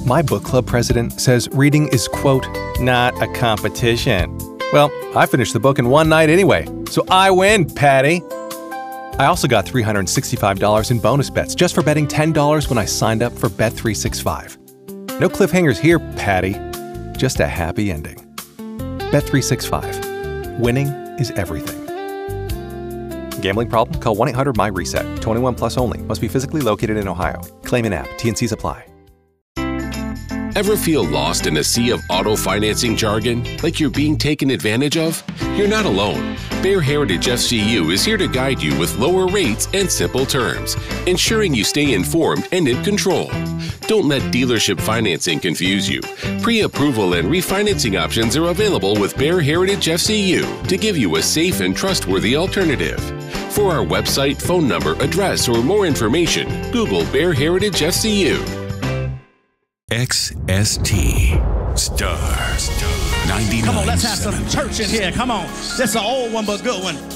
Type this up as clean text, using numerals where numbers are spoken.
My book club president says reading is, quote, not a competition. Well, I finished the book in one night anyway, so I win, Patty. I also got $365 in bonus bets just for betting $10 when I signed up for Bet365. No cliffhangers here, Patty. Just a happy ending. Bet365. Winning is everything. Gambling problem? Call 1-800-MY-RESET. 21 plus only. Must be physically located in Ohio. Claim in app. T&Cs apply. Ever feel lost in a sea of auto financing jargon, like you're being taken advantage of? You're not alone. Bear Heritage FCU is here to guide you with lower rates and simple terms, ensuring you stay informed and in control. Don't let dealership financing confuse you. Pre-approval and refinancing options are available with Bear Heritage FCU to give you a safe and trustworthy alternative. For our website, phone number, address, or more information, Google Bear Heritage FCU. XST Star 99. Come on, let's have some church in here. Come on. That's an old one, but good one.